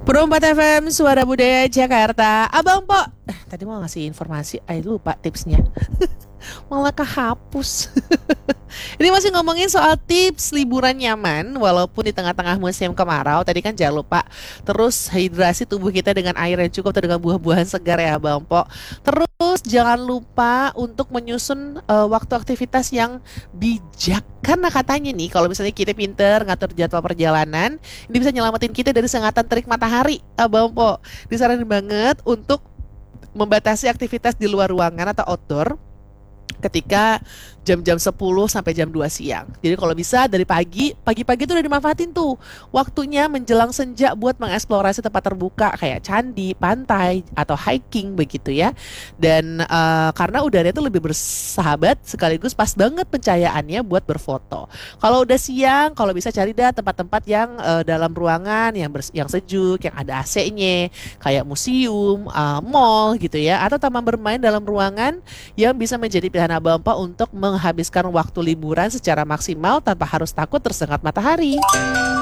Perempat FM Suara Budaya Jakarta. Abang Po, tadi mau ngasih informasi, lupa tipsnya. Malah kehapus. Ini masih ngomongin soal tips liburan nyaman walaupun di tengah-tengah musim kemarau. Tadi kan jangan lupa terus hidrasi tubuh kita dengan air yang cukup dan dengan buah-buahan segar ya Bang Po. Terus jangan lupa untuk menyusun waktu aktivitas yang bijak. Karena katanya nih kalau misalnya kita pinter ngatur jadwal perjalanan, ini bisa nyelamatin kita dari sengatan terik matahari, Bang Po. Disaranin banget untuk membatasi aktivitas di luar ruangan atau outdoor ketika jam-jam 10 sampai jam 2 siang. Jadi kalau bisa dari pagi-pagi itu udah dimanfaatin tuh waktunya menjelang senja buat mengeksplorasi tempat terbuka kayak candi, pantai, atau hiking begitu ya. Dan karena udara itu lebih bersahabat sekaligus pas banget pencahayaannya buat berfoto. Kalau udah siang, kalau bisa cari dah tempat-tempat yang dalam ruangan yang sejuk, yang ada AC-nya, kayak museum, mall gitu ya, atau taman bermain dalam ruangan yang bisa menjadi pilihan Abang untuk menghabiskan waktu liburan secara maksimal tanpa harus takut tersengat matahari.